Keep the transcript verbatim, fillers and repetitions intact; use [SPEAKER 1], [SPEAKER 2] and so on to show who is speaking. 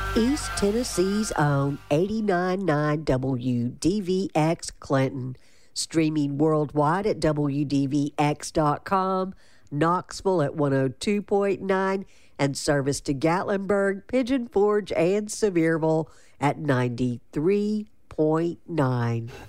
[SPEAKER 1] East Tennessee's own eighty-nine point nine W D V X Clinton, streaming worldwide at W D V X dot com, Knoxville at one oh two point nine, and service to Gatlinburg, Pigeon Forge, and Sevierville at ninety-three point nine.